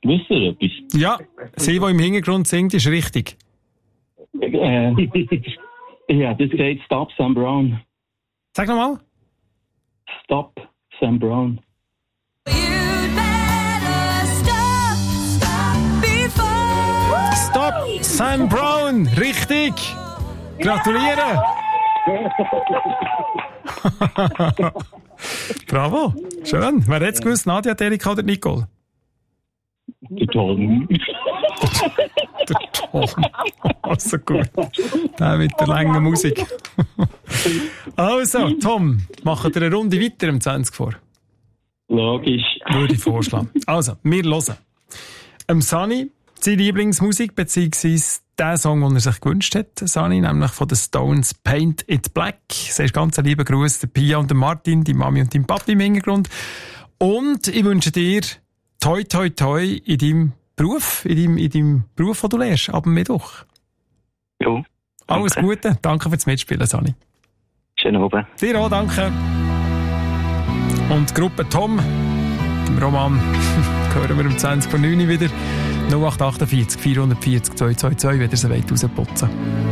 Wisst ihr etwas? Ja, sie, die im Hintergrund singt, ist richtig. Ja, das geht Stop Sam Brown. Sag nochmal. Stop Sam Brown. Stop Sam Brown, richtig. Gratuliere. Bravo, schön. Wer hätte es gewusst, Nadia, Erika oder Nicole? Der Tom. Der Tom. Also gut. Der mit der langen Musik. Also, Tom, machen wir eine Runde weiter im 20 vor. Logisch. Würde ich vorschlagen. Also, wir hören. Sunny, seine Lieblingsmusik, beziehungsweise der Song, den er sich gewünscht hat, Sunny, nämlich von den Stones, Paint It Black. Das ist ganz ein lieber Gruß, der Pia und der Martin, die Mami und dein Papi im Hintergrund. Und ich wünsche dir toi toi toi in deinem Beruf, in deinem Beruf, den du lernst, ab dem Mittwoch. Jo. Alles Gute, danke fürs Mitspielen, Sunny. Schönen Abend. Dir auch, danke. Und die Gruppe Tom, dem Roman, hören wir um 20 vor 9 wieder. 0848 440 222, wenn ihr sie rausputzen wollt.